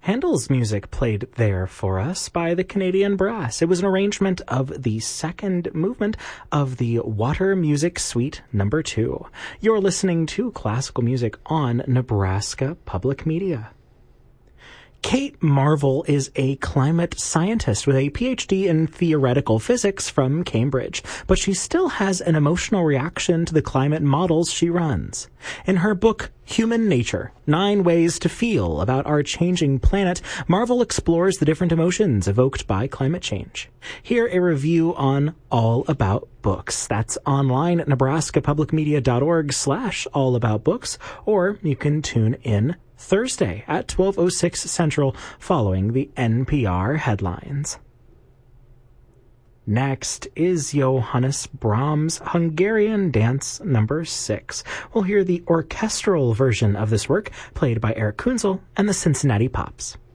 Handel's music played there for us by the Canadian Brass. It was an arrangement of the second movement of the Water Music Suite No. 2. You're listening to classical music on Nebraska Public Media. Kate Marvel is a climate scientist with a PhD in theoretical physics from Cambridge, but she still has an emotional reaction to the climate models she runs. In her book, Human Nature, 9 Ways to Feel About Our Changing Planet, Marvel explores the different emotions evoked by climate change. Hear a review on All About Books. That's online at nebraskapublicmedia.org/allaboutbooks, or you can tune in Thursday at 12:06 Central following the NPR headlines. Next is Johannes Brahms' Hungarian Dance No. 6. We'll hear the orchestral version of this work played by Eric Kunzel and the Cincinnati Pops.